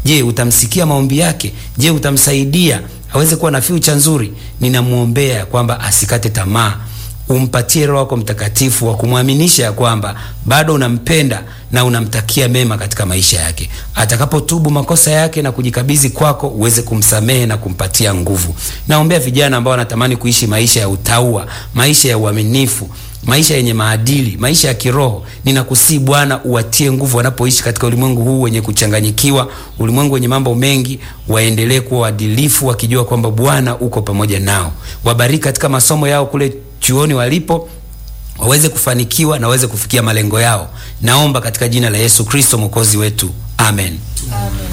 Je, utamsikia maombi yake? Je, utamsaidia aweze kuwa na future nzuri? Ninamuombea kwamba asikate tamaa. Umpatie Roho wako Mtakatifu wa kumwaminisha ya kwamba bado unampenda na unamtakia mema katika maisha yake. Atakapotubu makosa yake na kujikabidhi kwako, uweze kumsamehe na kumpatia nguvu. Naombea vijana ambao wanatamani kuishi maisha ya utaua, maisha ya uaminifu, maisha yenye maadili, maisha ya kiroho. Ninakusihi Bwana uwatie nguvu wanapoishi katika ulimwengu huu wenye kuchanganyikiwa, ulimwengu wenye mambo mengi. Waendelee kuwa waadilifu wakijua kwamba Bwana uko pamoja nao. Wabariki katika masomo yao kule chuoni walipo, waweze kufanikiwa na waweze kufikia malengo yao. Naomba katika jina la Yesu Kristo Mwokozi wetu. Amen. Amen.